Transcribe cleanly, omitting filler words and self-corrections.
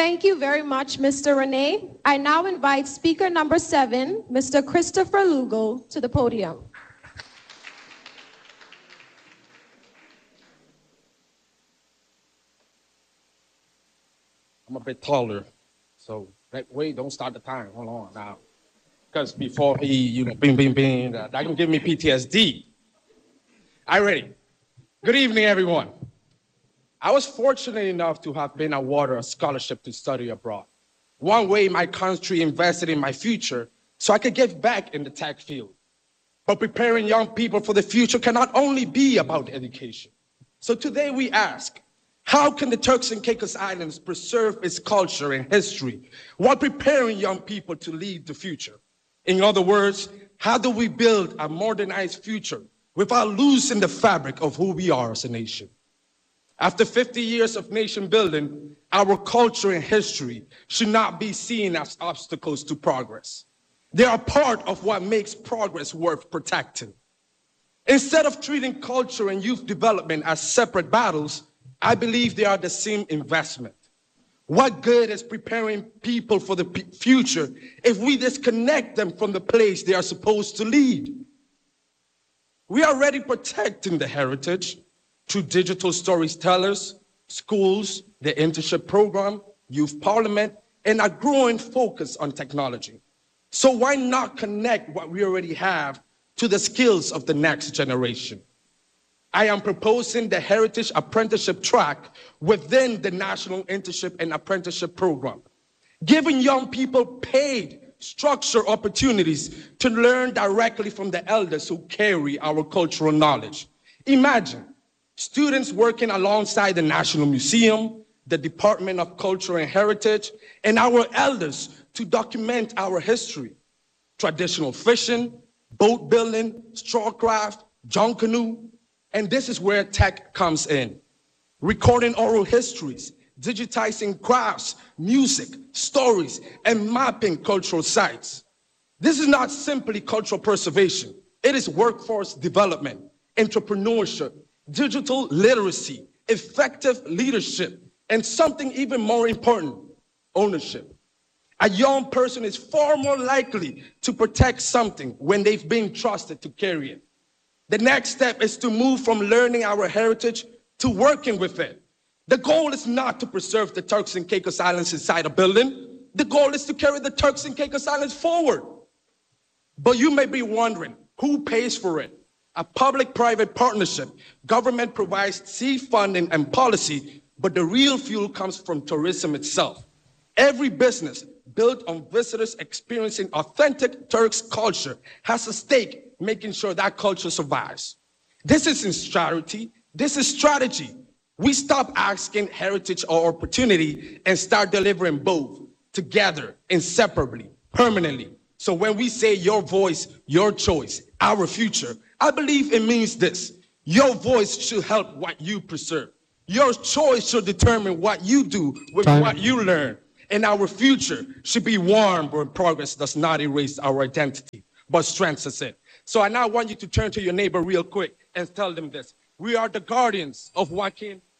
Thank you very much, Mr. Renee. I now invite speaker number 7, Mr. Christopher Lugo, to the podium. I'm a bit taller, so wait, don't start the time. Hold on now. Because before he, bing, that can give me PTSD. All right, ready. Good evening, everyone. I was fortunate enough to have been awarded a scholarship to study abroad. One way my country invested in my future so I could give back in the tech field. But preparing young people for the future cannot only be about education. So today we ask, how can the Turks and Caicos Islands preserve its culture and history while preparing young people to lead the future? In other words, how do we build a modernized future without losing the fabric of who we are as a nation? After 50 years of nation building, our culture and history should not be seen as obstacles to progress. They are part of what makes progress worth protecting. Instead of treating culture and youth development as separate battles, I believe they are the same investment. What good is preparing people for the future if we disconnect them from the place they are supposed to lead? We are already protecting the heritage through digital storytellers, schools, the internship program, youth parliament, and a growing focus on technology. So why not connect what we already have to the skills of the next generation? I am proposing the Heritage Apprenticeship track within the National Internship and Apprenticeship Program, giving young people paid, structured opportunities to learn directly from the elders who carry our cultural knowledge. Imagine students working alongside the National Museum, the Department of Culture and Heritage, and our elders to document our history, traditional fishing, boat building, straw craft, junk canoe, and this is where tech comes in. Recording oral histories, digitizing crafts, music, stories, and mapping cultural sites. This is not simply cultural preservation. It is workforce development, entrepreneurship, digital literacy, effective leadership, and something even more important, ownership. A young person is far more likely to protect something when they've been trusted to carry it. The next step is to move from learning our heritage to working with it. The goal is not to preserve the Turks and Caicos Islands inside a building. The goal is to carry the Turks and Caicos Islands forward. But you may be wondering, who pays for it? A public-private partnership. Government provides seed funding and policy, but the real fuel comes from tourism itself. Every business built on visitors experiencing authentic Turks culture has a stake making sure that culture survives. This isn't charity, this is strategy. We stop asking heritage or opportunity and start delivering both together, inseparably, permanently. So when we say your voice, your choice, our future, I believe it means this. Your voice should help what you preserve. Your choice should determine what you do with what you learn. And our future should be warm where progress does not erase our identity, but strengthens it. So I now want you to turn to your neighbor real quick and tell them this. We are the guardians of what can